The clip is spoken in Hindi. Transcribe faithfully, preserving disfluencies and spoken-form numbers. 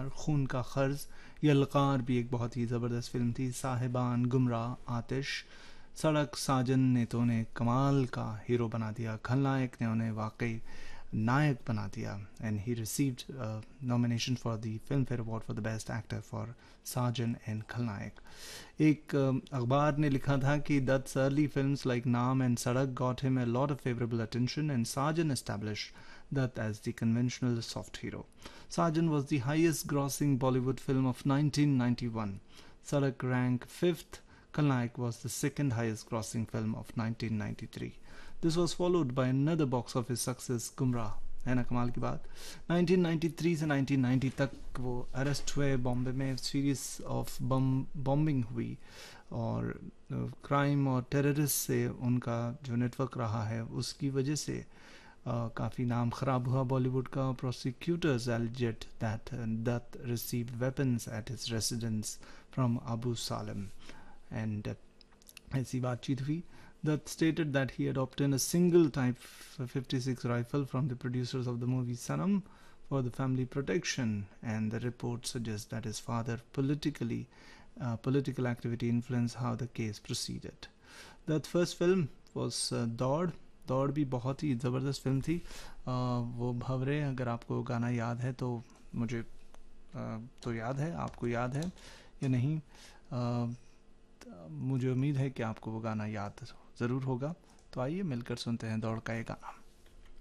तलवार, खून का खर्ज, यलकार भी एक बहुत ही ज़बरदस्त फिल्म थी, साहिबान, गुमराह, आतिश, सड़क, साजन ने तो उन्हें कमाल का हीरो बना दिया, खलनायक ने उन्हें वाकई नायक बना दिया, and he received nomination for the film fair award for the best actor for Sajan and खलनायक. एक uh, अखबार ने लिखा था कि Dutt's early films like Naam and Sadak got him a lot of favorable attention, and Sajan established Dutt as the conventional soft hero. Sajan was the highest grossing Bollywood film of nineteen ninety-one. Sadak ranked fifth. Khalnaik was the second highest grossing film of nineteen ninety-three. This was followed by another box office success, Gumrah. है ना कमाल की बात. नाइनटीन नाइंटी थ्री से नाइनटीन नाइंटी तक वो अरेस्ट हुए, बॉम्बे में सीरीज ऑफ बम बॉम्बिंग हुई, और क्राइम और टेररिस्ट से उनका जो नेटवर्क रहा है उसकी वजह से काफ़ी नाम ख़राब हुआ बॉलीवुड का. Prosecutors alleged that Dutt received weapons at his residence from Abu Salim, and ऐसी बातचीत हुई. Dutt stated that he had obtained a single Type fifty-six rifle from the producers of the movie Sanam for the family protection, and the report suggests that his father politically uh, political activity influenced how the case proceeded. Dutt's first film was uh, दौड़. दौड़ भी बहुत ही ज़बरदस्त फिल्म थी. uh, वो भंवरे, अगर आपको गाना याद है तो मुझे uh, तो याद है, आपको याद है या नहीं, uh, मुझे उम्मीद है कि आपको वो गाना याद ज़रूर होगा. तो आइए मिलकर सुनते हैं दौड़ का ये गाना.